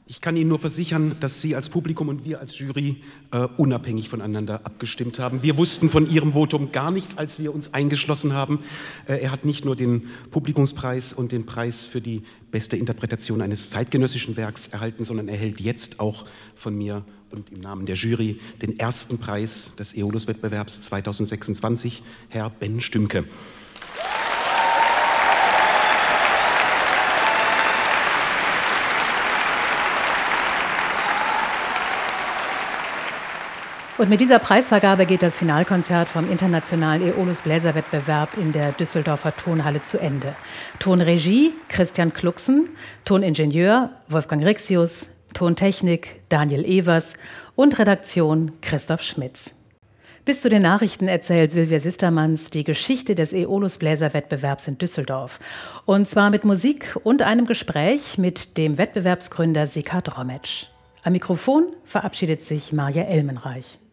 Ich kann Ihnen nur versichern, dass Sie als Publikum und wir als Jury unabhängig voneinander abgestimmt haben. Wir wussten von Ihrem Votum gar nichts, als wir uns eingeschlossen haben. Er hat nicht nur den Publikumspreis und den Preis für die beste Interpretation eines zeitgenössischen Werks erhalten, sondern erhält jetzt auch von mir und im Namen der Jury den ersten Preis des Aeolus-Wettbewerbs 2026, Herr Ben Stümke. Und mit dieser Preisvergabe geht das Finalkonzert vom Internationalen Aeolus-Bläserwettbewerb in der Düsseldorfer Tonhalle zu Ende. Tonregie Christian Klucksen, Toningenieur Wolfgang Rixius, Tontechnik Daniel Evers und Redaktion Christoph Schmitz. Bis zu den Nachrichten erzählt Silvia Sistermanns die Geschichte des Aeolus-Bläserwettbewerbs in Düsseldorf. Und zwar mit Musik und einem Gespräch mit dem Wettbewerbsgründer Sikard Rometsch. Am Mikrofon verabschiedet sich Marja Elmenreich.